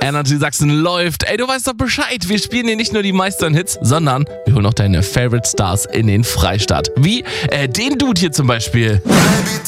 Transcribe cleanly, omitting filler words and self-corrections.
Energy Sachsen läuft. Ey, du weißt doch Bescheid. Wir spielen hier nicht nur die Meistern-Hits, sondern wir holen auch deine Favorite Stars in den Freistaat. Wie den Dude hier zum Beispiel.